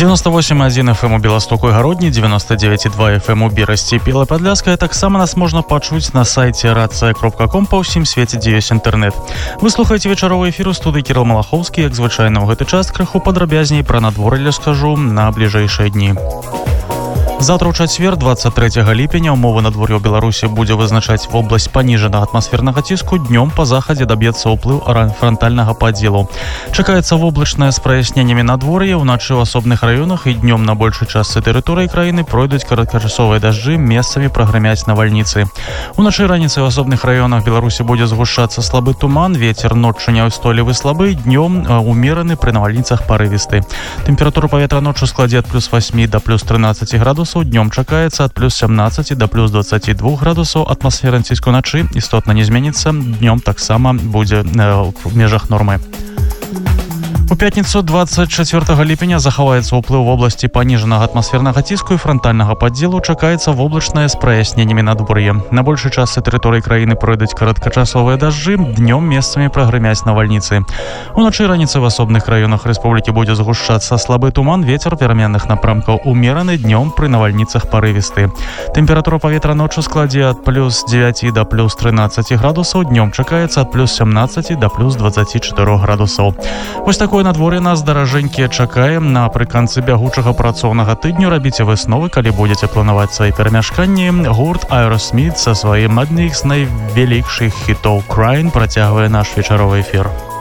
98,1 FM у Беластоку і Гародні, 99,2 FM у Берасці і Белай Падляскай. Таксама нас можна пачуць на сайце racja.com па ўсім свеце, дзе ёсць інтэрнэт. Вы слухаеце вечаровы эфір у студыі Кірыл Малахоўскі. Як звычайна ў гэты час крыху падрабязней пра надвор'е скажу на бліжэйшыя дні. Завтра ў чацвер, 23 ліпеня, умовы надвор'я ў Беларусі будзе вызначаць вобласць паніжанага атмасфернага ціску. Днём па захадзе даб'ецца ўплыў франтальнага падзелу. Чакаецца воблачнае з праясненнямі надвор'я. Уначы ў асобных раёнах і днём на большай частцы тэрыторыі краіны пройдуць кароткачасовыя дажджы, месцамі прагрымяць навальніцы. Уначы раніцай у асобных раёнах Беларусі будзе згушчацца слабы туман, вецер ноччу няўстойлівы слабы, днём умераны, пры навальніцах парывісты. Тэмпература паветра ноччу складзе ад +8 да +13 градусаў. Днем чакаецца ад +17 да +22 градусаў. Атмасферны ціск уначы істотна не зменіцца. Днем таксама будзе в межах нормы. У пятніцу 24 ліпеня захаваецца ўплыў вобласці паніжанага атмасфернага ціску і франтальнага падзелу. Чакаецца воблачнае з праясненнямі надвор'я. На большай частцы тэрыторыі краіны пройдуць кароткачасовыя дажджы, днём месцамі прагрымяць навальніцы. Уначы раніцай в асобных раёнах рэспублікі будзе згушчацца слабы туман, вецер пераменных напрамкаў умераны, днём пры навальніцах парывісты. Тэмпература паветра ноччу складзе ад +9 да +13 градусаў, днём чакаецца ад +17 да +24 градусаў. Вось такое надвор'е нас, даражэнькія, чакаем напрыканцы бягучага працоўнага тыдню. Рабіце высновы, калі будзеце планаваць свае перамяшканні. Гурт Aerosmith са сваім адным з найвялікшых хітоў «Crying» працягвае наш вечаровы эфір.